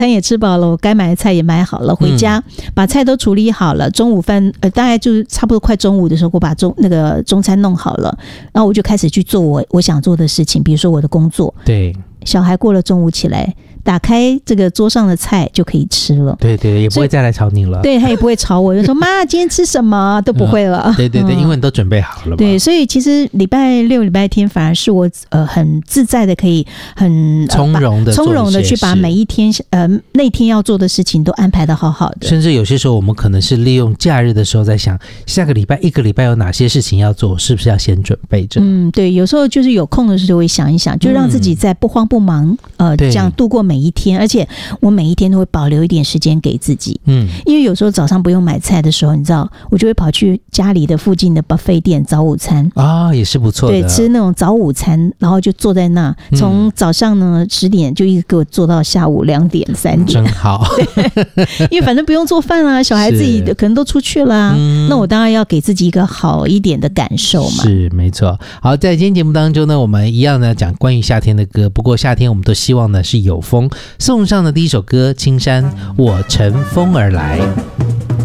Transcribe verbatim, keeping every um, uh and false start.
餐也吃饱了，我该买的菜也买好了，回家、嗯、把菜都处理好了，中午饭呃大概就是差不多快中午的时候，我把中那个中餐弄好了，然后我就开始去做我我想做的事情，比如说我的工作。 对， 小孩过了中午起来，打开这个桌上的菜就可以吃了。 对对对，也不会再来吵你了。 对，他也不会吵我，就说妈今天吃什么都不会了。 嗯、对对对、嗯，因为你都准备好了嘛。 对，所以其实礼拜六礼拜天反而是我呃很自在的，可以很从容的、呃、 从容的去把每一天呃那天要做的事情都安排得好好的。 甚至有些时候我们可能是利用假日的时候在想，下个礼拜一个礼拜有哪些事情要做，是不是要先准备着。 嗯，对，有时候就是有空的时候会想一想，就让自己在不慌不忙、嗯、呃这样度过每一天，而且我每一天都会保留一点时间给自己。嗯，因为有时候早上不用买菜的时候，你知道我就会跑去家里的附近的 buffet 店早午餐啊、哦，也是不错的。 对，吃那种早午餐，然后就坐在那，从早上呢十点就一直给我做到下午两点三点， 真好。 因为反正不用做饭啊，小孩自己可能都出去了、啊嗯、那我当然要给自己一个好一点的感受嘛。 是没错。好，在今天节目当中呢，我们一样呢讲关于夏天的歌，不过夏天我们都希望呢是有风。送上的第一首歌《青山》，我乘风而来。